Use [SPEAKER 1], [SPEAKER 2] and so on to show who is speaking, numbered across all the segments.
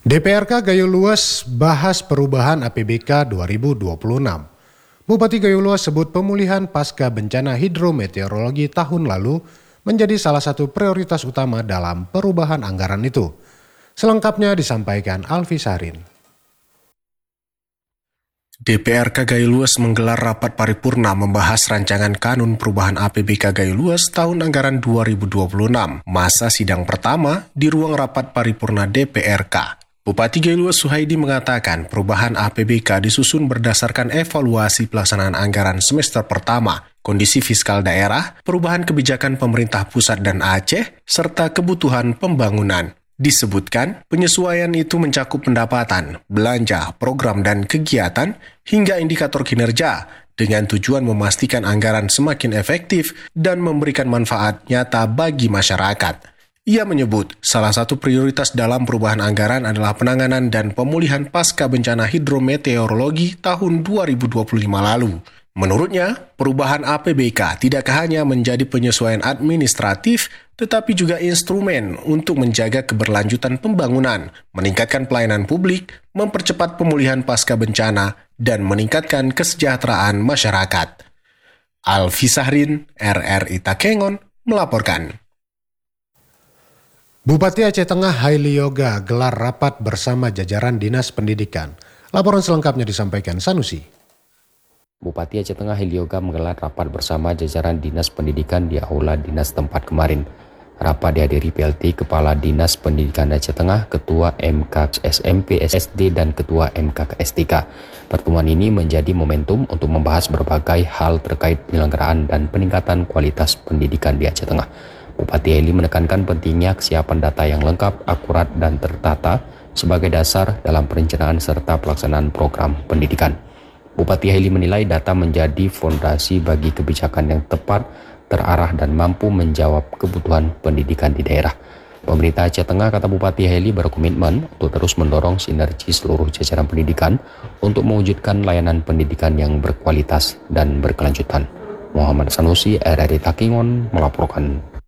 [SPEAKER 1] DPRK Gayo Luas bahas perubahan APBK 2026. Bupati Gayo Luas sebut pemulihan pasca bencana hidrometeorologi tahun lalu menjadi salah satu prioritas utama dalam perubahan anggaran itu. Selengkapnya disampaikan Alfi Sahrin.
[SPEAKER 2] DPRK Gayo Luas menggelar rapat paripurna membahas rancangan kanun perubahan APBK Gayo Luas tahun anggaran 2026. Masa sidang pertama di ruang rapat paripurna DPRK. Bupati Gayo Luas Suhaidi mengatakan perubahan APBK disusun berdasarkan evaluasi pelaksanaan anggaran semester pertama, kondisi fiskal daerah, perubahan kebijakan pemerintah pusat dan Aceh, serta kebutuhan pembangunan. Disebutkan, penyesuaian itu mencakup pendapatan, belanja, program dan kegiatan, hingga indikator kinerja, dengan tujuan memastikan anggaran semakin efektif dan memberikan manfaat nyata bagi masyarakat. Ia menyebut, salah satu prioritas dalam perubahan anggaran adalah penanganan dan pemulihan pasca bencana hidrometeorologi tahun 2025 lalu. Menurutnya, perubahan APBK tidak hanya menjadi penyesuaian administratif, tetapi juga instrumen untuk menjaga keberlanjutan pembangunan, meningkatkan pelayanan publik, mempercepat pemulihan pasca bencana, dan meningkatkan kesejahteraan masyarakat. Alfi Sahrin, RRI Takengon, melaporkan.
[SPEAKER 1] Bupati Aceh Tengah Haili Yoga gelar rapat bersama jajaran Dinas Pendidikan. Laporan selengkapnya disampaikan Sanusi.
[SPEAKER 3] Bupati Aceh Tengah Haili Yoga menggelar rapat bersama jajaran Dinas Pendidikan di Aula Dinas tempat kemarin. Rapat dihadiri PLT Kepala Dinas Pendidikan Aceh Tengah, Ketua MK SMP SD dan Ketua MK STK. Pertemuan ini menjadi momentum untuk membahas berbagai hal terkait penyelenggaraan dan peningkatan kualitas pendidikan di Aceh Tengah. Bupati Haili menekankan pentingnya kesiapan data yang lengkap, akurat, dan tertata sebagai dasar dalam perencanaan serta pelaksanaan program pendidikan. Bupati Haili menilai data menjadi fondasi bagi kebijakan yang tepat, terarah, dan mampu menjawab kebutuhan pendidikan di daerah. Pemerintah Aceh Tengah, kata Bupati Haili, berkomitmen untuk terus mendorong sinergi seluruh jajaran pendidikan untuk mewujudkan layanan pendidikan yang berkualitas dan berkelanjutan. Muhammad Sanusi, RRI Takengon, melaporkan.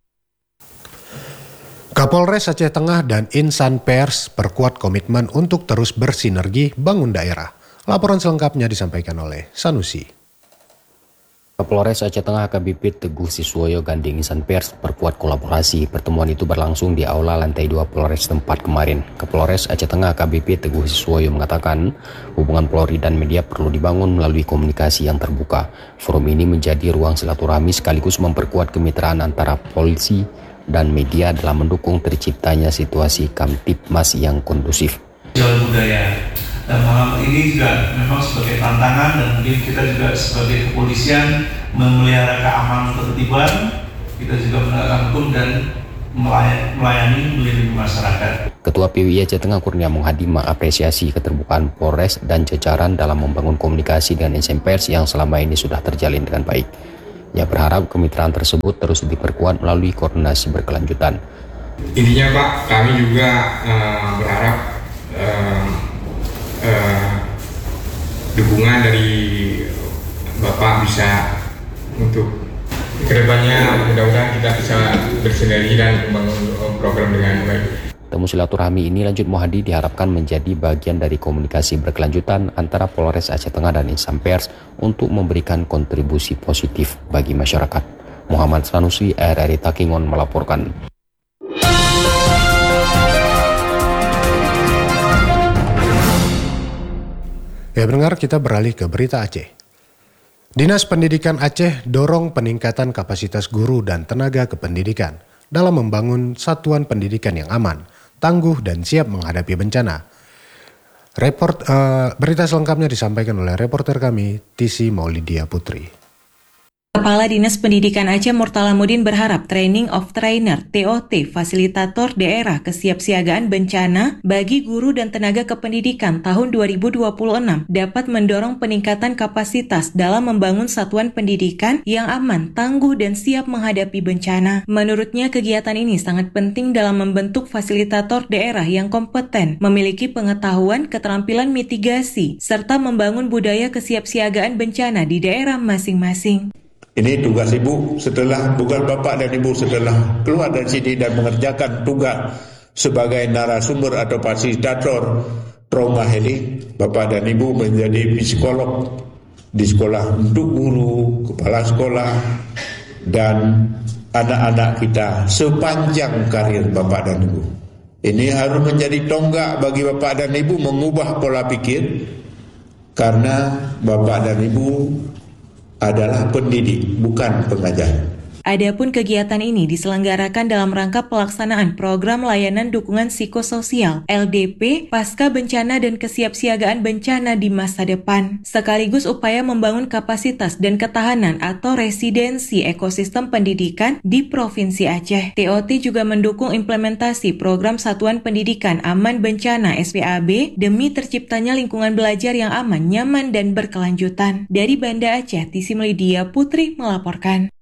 [SPEAKER 1] Kapolres Aceh Tengah dan Insan Pers perkuat komitmen untuk terus bersinergi bangun daerah. Laporan selengkapnya disampaikan oleh Sanusi.
[SPEAKER 3] Kapolres Aceh Tengah AKBP Teguh Siswoyo gandeng Insan Pers perkuat kolaborasi. Pertemuan itu berlangsung di Aula lantai 2 Polres tempat kemarin. Kapolres Aceh Tengah AKBP Teguh Siswoyo mengatakan hubungan Polri dan media perlu dibangun melalui komunikasi yang terbuka. Forum ini menjadi ruang silaturahmi sekaligus memperkuat kemitraan antara polisi dan media dalam mendukung terciptanya situasi Kamtibmas yang kondusif.
[SPEAKER 4] Jual budaya dan malam ini juga memang sebagai tantangan dan mungkin kita juga sebagai kepolisian memelihara keamanan ketertiban, kita juga menegakkan hukum dan melayani melindungi masyarakat. Ketua
[SPEAKER 3] PWI Aceh Tengah Kurnia Muhadi mengapresiasi keterbukaan Polres dan jajaran dalam membangun komunikasi dengan insan pers yang selama ini sudah terjalin dengan baik. Ia berharap kemitraan tersebut terus diperkuat melalui koordinasi berkelanjutan.
[SPEAKER 5] Intinya Pak, kami juga berharap dukungan dari Bapak bisa untuk kedepannya, mudah-mudahan kita bisa bersinergi dan membangun program dengan baik.
[SPEAKER 3] Temu silaturahmi ini, lanjut Muhadi, diharapkan menjadi bagian dari komunikasi berkelanjutan antara Polres Aceh Tengah dan insan pers untuk memberikan kontribusi positif bagi masyarakat. Muhammad Sanusi, RRI Takengon, melaporkan.
[SPEAKER 1] Ya pendengar, kita beralih ke berita Aceh. Dinas Pendidikan Aceh dorong peningkatan kapasitas guru dan tenaga kependidikan dalam membangun satuan pendidikan yang aman, tangguh, dan siap menghadapi bencana. Berita selengkapnya disampaikan oleh reporter kami, Tisi Maulidia Putri.
[SPEAKER 6] Kepala Dinas Pendidikan Aceh Murtalamudin berharap Training of Trainer (TOT) Fasilitator Daerah Kesiapsiagaan Bencana bagi guru dan tenaga kependidikan tahun 2026 dapat mendorong peningkatan kapasitas dalam membangun satuan pendidikan yang aman, tangguh, dan siap menghadapi bencana. Menurutnya, kegiatan ini sangat penting dalam membentuk fasilitator daerah yang kompeten, memiliki pengetahuan, keterampilan mitigasi, serta membangun budaya kesiapsiagaan bencana di daerah masing-masing.
[SPEAKER 7] Ini tugas ibu setelah tugas bapak dan ibu setelah keluar dari sini dan mengerjakan tugas sebagai narasumber atau fasilitator trauma healing, Bapak dan Ibu menjadi psikolog di sekolah untuk guru, kepala sekolah, dan anak-anak kita sepanjang karir Bapak dan Ibu. Ini harus menjadi tonggak bagi Bapak dan Ibu mengubah pola pikir, karena Bapak dan Ibu adalah pendidik, bukan pengajar.
[SPEAKER 6] Adapun kegiatan ini diselenggarakan dalam rangka pelaksanaan program layanan dukungan psikososial LDP pasca bencana dan kesiapsiagaan bencana di masa depan, sekaligus upaya membangun kapasitas dan ketahanan atau residensi ekosistem pendidikan di Provinsi Aceh. TOT juga mendukung implementasi program Satuan Pendidikan Aman Bencana SPAB demi terciptanya lingkungan belajar yang aman, nyaman, dan berkelanjutan. Dari Banda Aceh, Tisim Lydia Putri melaporkan.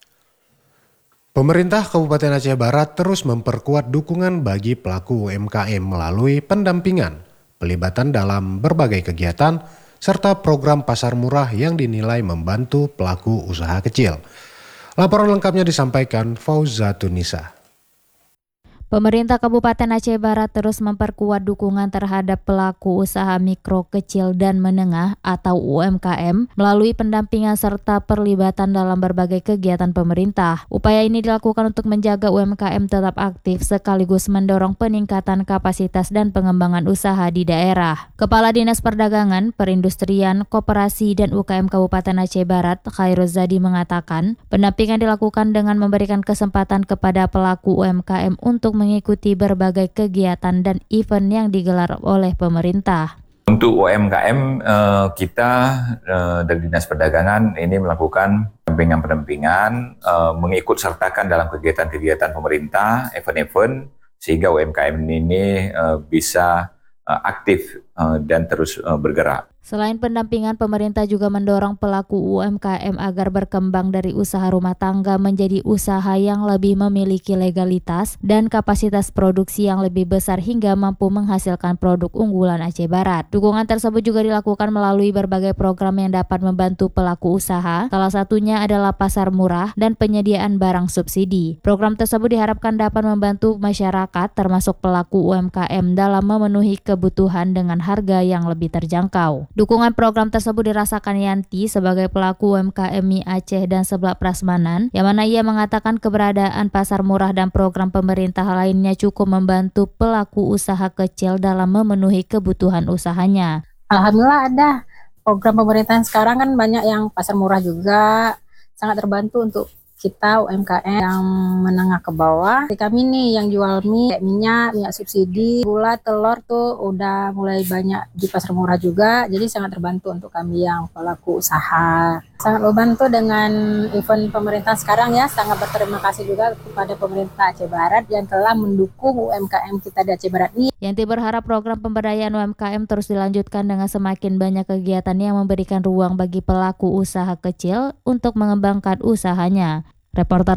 [SPEAKER 1] Pemerintah Kabupaten Aceh Barat terus memperkuat dukungan bagi pelaku UMKM melalui pendampingan, pelibatan dalam berbagai kegiatan, serta program pasar murah yang dinilai membantu pelaku usaha kecil. Laporan lengkapnya disampaikan Fauzatunisa.
[SPEAKER 8] Pemerintah Kabupaten Aceh Barat terus memperkuat dukungan terhadap pelaku usaha mikro, kecil, dan menengah atau UMKM melalui pendampingan serta perlibatan dalam berbagai kegiatan pemerintah. Upaya ini dilakukan untuk menjaga UMKM tetap aktif sekaligus mendorong peningkatan kapasitas dan pengembangan usaha di daerah. Kepala Dinas Perdagangan, Perindustrian, Koperasi, dan UKM Kabupaten Aceh Barat, Khairul Zadi mengatakan, pendampingan dilakukan dengan memberikan kesempatan kepada pelaku UMKM untuk mengikuti berbagai kegiatan dan event yang digelar oleh pemerintah.
[SPEAKER 9] Untuk UMKM, kita dari Dinas Perdagangan ini melakukan pendampingan, mengikut sertakan dalam kegiatan-kegiatan pemerintah, event-event, sehingga UMKM ini bisa aktif dan terus bergerak.
[SPEAKER 8] Selain pendampingan, pemerintah juga mendorong pelaku UMKM agar berkembang dari usaha rumah tangga menjadi usaha yang lebih memiliki legalitas dan kapasitas produksi yang lebih besar hingga mampu menghasilkan produk unggulan Aceh Barat. Dukungan tersebut juga dilakukan melalui berbagai program yang dapat membantu pelaku usaha, salah satunya adalah pasar murah dan penyediaan barang subsidi. Program tersebut diharapkan dapat membantu masyarakat termasuk pelaku UMKM dalam memenuhi kebutuhan dengan harga yang lebih terjangkau. Dukungan program tersebut dirasakan Yanti sebagai pelaku UMKM mie Aceh dan Seblak Prasmanan, yang mana ia mengatakan keberadaan pasar murah dan program pemerintah lainnya cukup membantu pelaku usaha kecil dalam memenuhi kebutuhan usahanya.
[SPEAKER 10] Alhamdulillah ada program pemerintahan sekarang kan banyak yang pasar murah juga, sangat terbantu untuk kita UMKM yang menengah ke bawah. Kami nih yang jual mie, kayak minyak subsidi, gula, telur tuh udah mulai banyak di pasar murah juga. Jadi sangat terbantu untuk kami yang pelaku usaha. Sangat membantu dengan event pemerintah sekarang ya. Sangat berterima kasih juga kepada pemerintah Aceh Barat yang telah mendukung UMKM kita di Aceh Barat ini.
[SPEAKER 8] Yanti berharap program pemberdayaan UMKM terus dilanjutkan dengan semakin banyak kegiatan yang memberikan ruang bagi pelaku usaha kecil untuk mengembangkan usahanya. Reporter